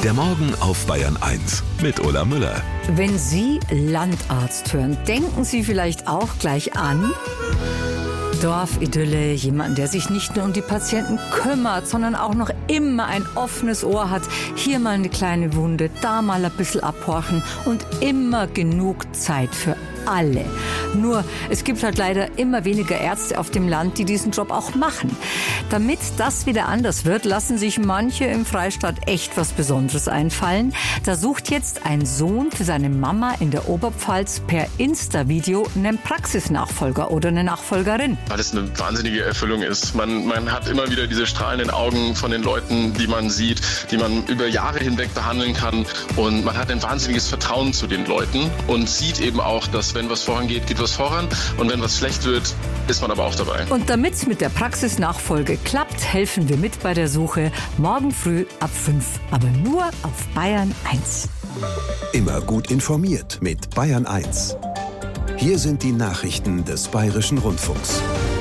Der Morgen auf Bayern 1 mit Ulla Müller. Wenn Sie Landarzt hören, denken Sie vielleicht auch gleich an Dorfidylle, jemanden, der sich nicht nur um die Patienten kümmert, sondern auch noch immer ein offenes Ohr hat. Hier mal eine kleine Wunde, da mal ein bisschen abhorchen und immer genug Zeit für alle. Nur, es gibt halt leider immer weniger Ärzte auf dem Land, die diesen Job auch machen. Damit das wieder anders wird, lassen sich manche im Freistaat echt was Besonderes einfallen. Da sucht jetzt ein Sohn für seine Mama in der Oberpfalz per Insta-Video einen Praxisnachfolger oder eine Nachfolgerin. Weil es eine wahnsinnige Erfüllung ist. Man hat immer wieder diese strahlenden Augen von den Leuten, die man sieht, die man über Jahre hinweg behandeln kann. Und man hat ein wahnsinniges Vertrauen zu den Leuten und sieht eben auch, dass wenn was vorangeht, geht was voran. Und wenn was schlecht wird, ist man aber auch dabei. Und damit es mit der Praxisnachfolge klappt, helfen wir mit bei der Suche morgen früh ab 5. Aber nur auf Bayern 1. Immer gut informiert mit Bayern 1. Hier sind die Nachrichten des Bayerischen Rundfunks.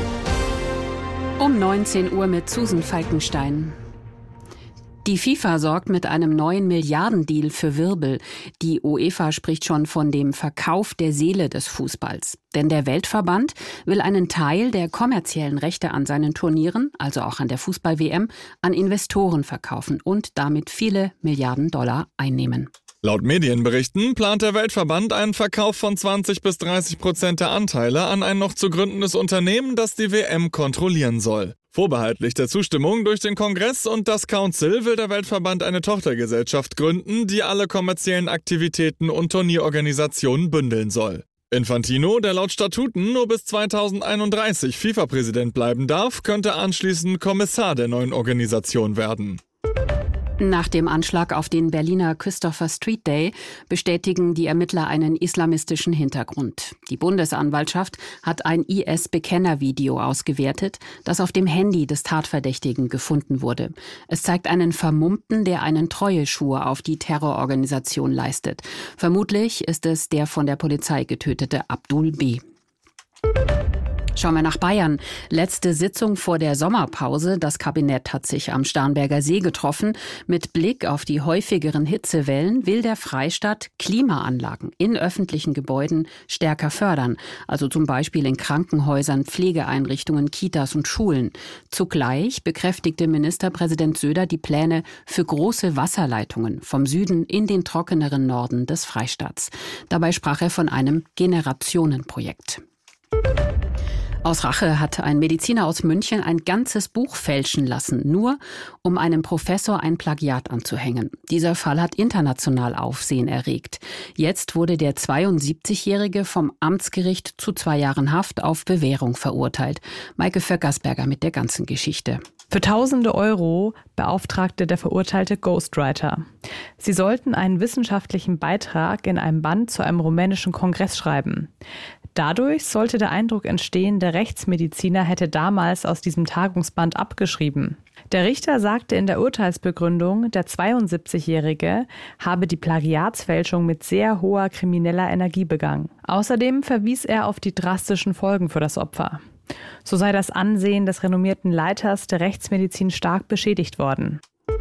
Um 19 Uhr mit Susan Falkenstein. Die FIFA sorgt mit einem neuen Milliardendeal für Wirbel. Die UEFA spricht schon von dem Verkauf der Seele des Fußballs. Denn der Weltverband will einen Teil der kommerziellen Rechte an seinen Turnieren, also auch an der Fußball-WM, an Investoren verkaufen und damit viele Milliarden Dollar einnehmen. Laut Medienberichten plant der Weltverband einen Verkauf von 20-30% der Anteile an ein noch zu gründendes Unternehmen, das die WM kontrollieren soll. Vorbehaltlich der Zustimmung durch den Kongress und das Council will der Weltverband eine Tochtergesellschaft gründen, die alle kommerziellen Aktivitäten und Turnierorganisationen bündeln soll. Infantino, der laut Statuten nur bis 2031 FIFA-Präsident bleiben darf, könnte anschließend Kommissar der neuen Organisation werden. Nach dem Anschlag auf den Berliner Christopher Street Day bestätigen die Ermittler einen islamistischen Hintergrund. Die Bundesanwaltschaft hat ein IS-Bekennervideo ausgewertet, das auf dem Handy des Tatverdächtigen gefunden wurde. Es zeigt einen Vermummten, der einen Treueschwur auf die Terrororganisation leistet. Vermutlich ist es der von der Polizei getötete Abdul B. Schauen wir nach Bayern. Letzte Sitzung vor der Sommerpause. Das Kabinett hat sich am Starnberger See getroffen. Mit Blick auf die häufigeren Hitzewellen will der Freistaat Klimaanlagen in öffentlichen Gebäuden stärker fördern. Also zum Beispiel in Krankenhäusern, Pflegeeinrichtungen, Kitas und Schulen. Zugleich bekräftigte Ministerpräsident Söder die Pläne für große Wasserleitungen vom Süden in den trockeneren Norden des Freistaats. Dabei sprach er von einem Generationenprojekt. Aus Rache hat ein Mediziner aus München ein ganzes Buch fälschen lassen, nur um einem Professor ein Plagiat anzuhängen. Dieser Fall hat international Aufsehen erregt. Jetzt wurde der 72-Jährige vom Amtsgericht zu 2 Jahren Haft auf Bewährung verurteilt. Maike Vöckersberger mit der ganzen Geschichte. Für Tausende Euro beauftragte der Verurteilte Ghostwriter. Sie sollten einen wissenschaftlichen Beitrag in einem Band zu einem rumänischen Kongress schreiben. Dadurch sollte der Eindruck entstehen, der Rechtsmediziner hätte damals aus diesem Tagungsband abgeschrieben. Der Richter sagte in der Urteilsbegründung, der 72-Jährige habe die Plagiatsfälschung mit sehr hoher krimineller Energie begangen. Außerdem verwies er auf die drastischen Folgen für das Opfer. So sei das Ansehen des renommierten Leiters der Rechtsmedizin stark beschädigt worden.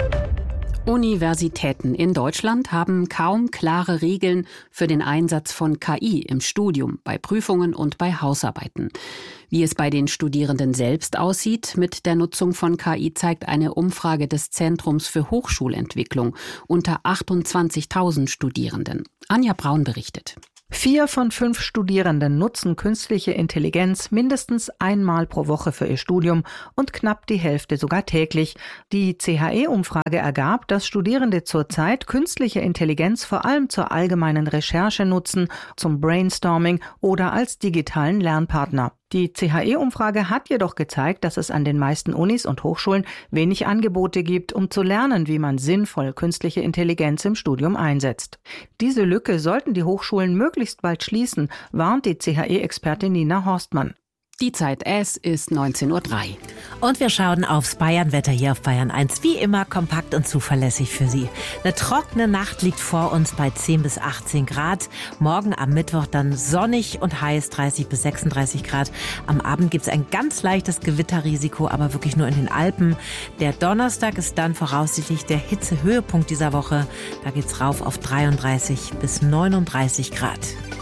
Universitäten in Deutschland haben kaum klare Regeln für den Einsatz von KI im Studium, bei Prüfungen und bei Hausarbeiten. Wie es bei den Studierenden selbst aussieht mit der Nutzung von KI, zeigt eine Umfrage des Zentrums für Hochschulentwicklung unter 28.000 Studierenden. Anja Braun berichtet. 4 von 5 Studierenden nutzen künstliche Intelligenz mindestens einmal pro Woche für ihr Studium und knapp die Hälfte sogar täglich. Die CHE-Umfrage ergab, dass Studierende zurzeit künstliche Intelligenz vor allem zur allgemeinen Recherche nutzen, zum Brainstorming oder als digitalen Lernpartner. Die CHE-Umfrage hat jedoch gezeigt, dass es an den meisten Unis und Hochschulen wenig Angebote gibt, um zu lernen, wie man sinnvoll künstliche Intelligenz im Studium einsetzt. Diese Lücke sollten die Hochschulen möglichst bald schließen, warnt die CHE-Expertin Nina Horstmann. Die Zeit, es ist 19:03 Uhr. Und wir schauen aufs Bayernwetter hier auf Bayern 1. Wie immer kompakt und zuverlässig für Sie. Eine trockene Nacht liegt vor uns bei 10 bis 18 Grad. Morgen am Mittwoch dann sonnig und heiß, 30 bis 36 Grad. Am Abend gibt es ein ganz leichtes Gewitterrisiko, aber wirklich nur in den Alpen. Der Donnerstag ist dann voraussichtlich der Hitzehöhepunkt dieser Woche. Da geht's rauf auf 33 bis 39 Grad.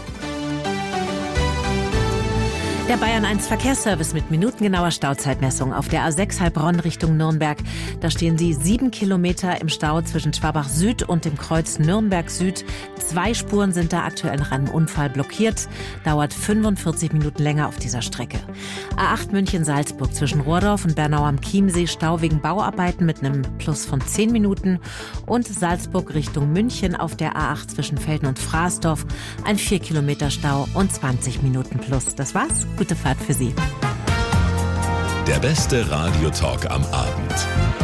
Der Bayern 1 Verkehrsservice mit minutengenauer Stauzeitmessung auf der A6 Heilbronn Richtung Nürnberg. Da stehen Sie 7 Kilometer im Stau zwischen Schwabach Süd und dem Kreuz Nürnberg Süd. 2 Spuren sind da aktuell nach einem Unfall blockiert. Dauert 45 Minuten länger auf dieser Strecke. A8 München-Salzburg zwischen Rohrdorf und Bernau am Chiemsee. Stau wegen Bauarbeiten mit einem Plus von 10 Minuten. Und Salzburg Richtung München auf der A8 zwischen Velden und Fraßdorf. Ein 4 Kilometer Stau und 20 Minuten Plus. Das war's. Gute Fahrt für Sie. Der beste Radiotalk am Abend.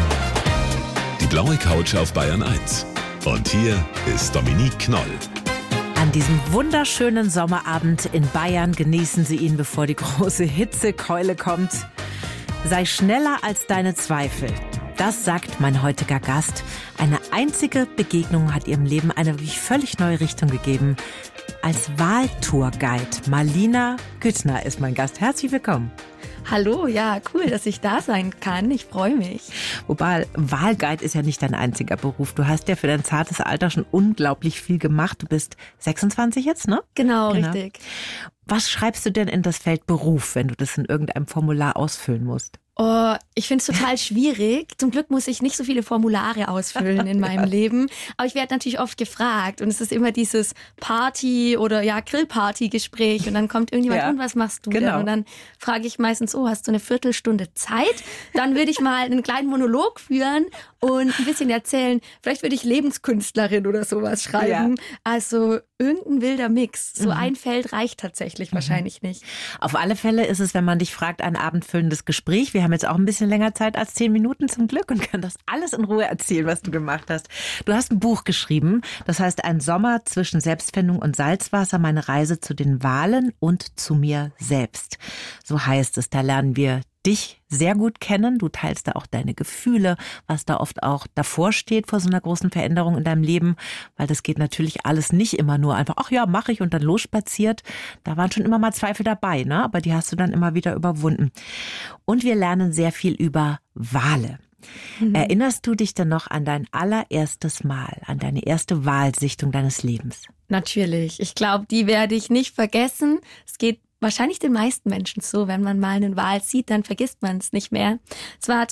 Die blaue Couch auf Bayern 1. Und hier ist Dominique Knoll. An diesem wunderschönen Sommerabend in Bayern genießen Sie ihn, bevor die große Hitzekeule kommt. Sei schneller als deine Zweifel. Das sagt mein heutiger Gast. Eine einzige Begegnung hat ihrem Leben eine wirklich völlig neue Richtung gegeben. Als Wahltourguide. Marlina Güttner ist mein Gast. Herzlich willkommen. Hallo, ja, cool, dass ich da sein kann. Ich freue mich. Wobei, Wahlguide ist ja nicht dein einziger Beruf. Du hast ja für dein zartes Alter schon unglaublich viel gemacht. Du bist 26 jetzt, ne? Genau. Richtig. Was schreibst du denn in das Feld Beruf, wenn du das in irgendeinem Formular ausfüllen musst? Oh, ich finde es total schwierig. Zum Glück muss ich nicht so viele Formulare ausfüllen in meinem Leben. Aber ich werde natürlich oft gefragt. Und es ist immer dieses Party- oder Grillparty-Gespräch. Und dann kommt irgendjemand, und was machst du denn? Und dann frage ich meistens, hast du eine Viertelstunde Zeit? Dann würde ich mal einen kleinen Monolog führen und ein bisschen erzählen. Vielleicht würde ich Lebenskünstlerin oder sowas schreiben. Ja. Also irgendein wilder Mix. So ein Feld reicht tatsächlich wahrscheinlich nicht. Auf alle Fälle ist es, wenn man dich fragt, ein abendfüllendes Gespräch. Wir haben jetzt auch ein bisschen länger Zeit als 10 Minuten zum Glück und können das alles in Ruhe erzählen, was du gemacht hast. Du hast ein Buch geschrieben, das heißt Ein Sommer zwischen Selbstfindung und Salzwasser, meine Reise zu den Wahlen und zu mir selbst. So heißt es, da lernen wir dich sehr gut kennen. Du teilst da auch deine Gefühle, was da oft auch davor steht vor so einer großen Veränderung in deinem Leben, weil das geht natürlich alles nicht immer nur einfach, ach ja, mache ich und dann losspaziert. Da waren schon immer mal Zweifel dabei, ne? Aber die hast du dann immer wieder überwunden. Und wir lernen sehr viel über Wale. Erinnerst du dich denn noch an dein allererstes Mal, an deine erste Wahlsichtung deines Lebens? Natürlich. Ich glaube, die werde ich nicht vergessen. Es geht wahrscheinlich den meisten Menschen so, wenn man mal einen Wal sieht, dann vergisst man es nicht mehr. Es war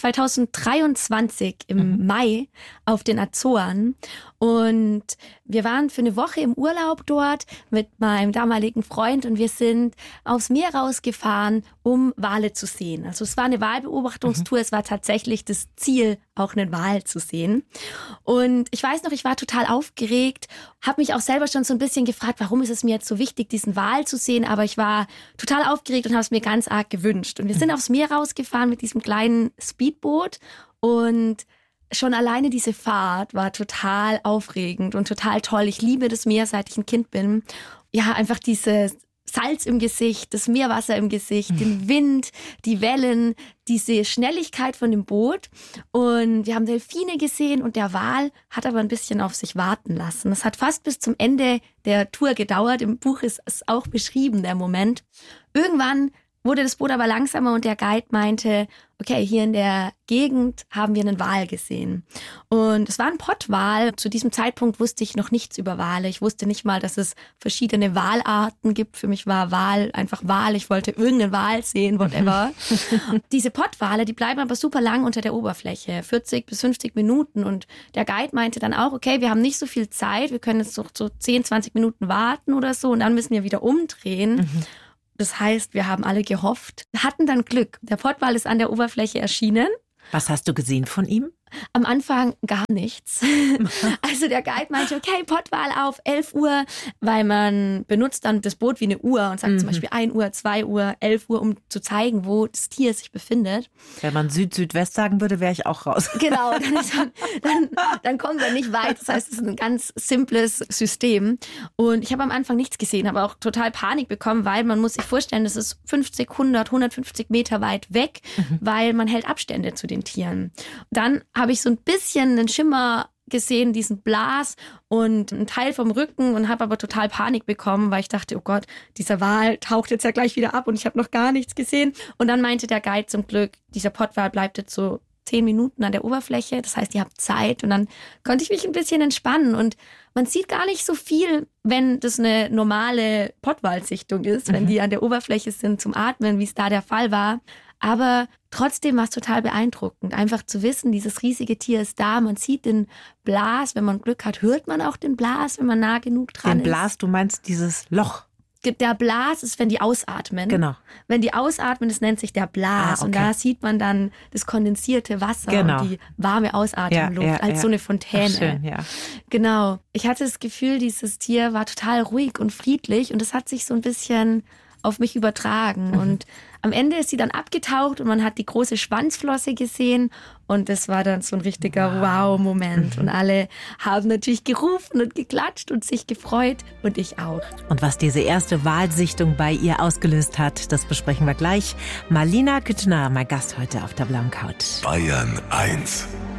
2023 im Mai auf den Azoren und wir waren für eine Woche im Urlaub dort mit meinem damaligen Freund und wir sind aufs Meer rausgefahren, um Wale zu sehen. Also es war eine Walbeobachtungstour, es war tatsächlich das Ziel, auch einen Wal zu sehen. Und ich weiß noch, ich war total aufgeregt, habe mich auch selber schon so ein bisschen gefragt, warum ist es mir jetzt so wichtig, diesen Wal zu sehen, aber ich war total aufgeregt und habe es mir ganz arg gewünscht. Und wir sind aufs Meer rausgefahren mit diesem kleinen Speedboot und schon alleine diese Fahrt war total aufregend und total toll. Ich liebe das Meer, seit ich ein Kind bin. Ja, einfach dieses Salz im Gesicht, das Meerwasser im Gesicht, den Wind, die Wellen, diese Schnelligkeit von dem Boot. Und wir haben Delfine gesehen und der Wal hat aber ein bisschen auf sich warten lassen. Es hat fast bis zum Ende der Tour gedauert. Im Buch ist es auch beschrieben, der Moment. Irgendwann wurde das Boot aber langsamer und der Guide meinte, okay, hier in der Gegend haben wir einen Wal gesehen. Und es war ein Pottwal. Zu diesem Zeitpunkt wusste ich noch nichts über Wale. Ich wusste nicht mal, dass es verschiedene Walarten gibt. Für mich war Wal einfach Wal. Ich wollte irgendeinen Wal sehen, whatever. Diese Pottwale, die bleiben aber super lang unter der Oberfläche, 40 bis 50 Minuten. Und der Guide meinte dann auch, okay, wir haben nicht so viel Zeit. Wir können jetzt so 10, 20 Minuten warten oder so und dann müssen wir wieder umdrehen. Das heißt, wir haben alle gehofft, hatten dann Glück. Der Pottwal ist an der Oberfläche erschienen. Was hast du gesehen von ihm? Am Anfang gar nichts. Also der Guide meinte, okay, Pottwal auf 11 Uhr, weil man benutzt dann das Boot wie eine Uhr und sagt zum Beispiel 1 Uhr, 2 Uhr, 11 Uhr, um zu zeigen, wo das Tier sich befindet. Wenn man Süd-Südwest sagen würde, wäre ich auch raus. Genau, dann kommt man nicht weit. Das heißt, es ist ein ganz simples System. Und ich habe am Anfang nichts gesehen, habe auch total Panik bekommen, weil man muss sich vorstellen, das ist 50, 100, 150 Meter weit weg, weil man hält Abstände zu den Tieren. Dann habe ich so ein bisschen einen Schimmer gesehen, diesen Blas und einen Teil vom Rücken und habe aber total Panik bekommen, weil ich dachte, oh Gott, dieser Wal taucht jetzt ja gleich wieder ab und ich habe noch gar nichts gesehen. Und dann meinte der Guide zum Glück, dieser Pottwal bleibt jetzt so 10 Minuten an der Oberfläche, das heißt, ihr habt Zeit. Und dann konnte ich mich ein bisschen entspannen und man sieht gar nicht so viel, wenn das eine normale Pottwalsichtung ist, wenn die an der Oberfläche sind zum Atmen, wie es da der Fall war. Aber trotzdem war es total beeindruckend, einfach zu wissen, dieses riesige Tier ist da, man sieht den Blas, wenn man Glück hat, hört man auch den Blas, wenn man nah genug dran ist. Den Blas, du meinst dieses Loch? Der Blas ist, wenn die ausatmen. Genau. Wenn die ausatmen, das nennt sich der Blas. Und da sieht man dann das kondensierte Wasser und die warme Ausatemluft als so eine Fontäne. Ach, schön, ja. Genau. Ich hatte das Gefühl, dieses Tier war total ruhig und friedlich und es hat sich so ein bisschen auf mich übertragen. Und am Ende ist sie dann abgetaucht und man hat die große Schwanzflosse gesehen und das war dann so ein richtiger Wow-Moment. Und alle haben natürlich gerufen und geklatscht und sich gefreut und ich auch. Und was diese erste Walsichtung bei ihr ausgelöst hat, das besprechen wir gleich. Malina Küttner, mein Gast heute auf der blauen Couch. Bayern 1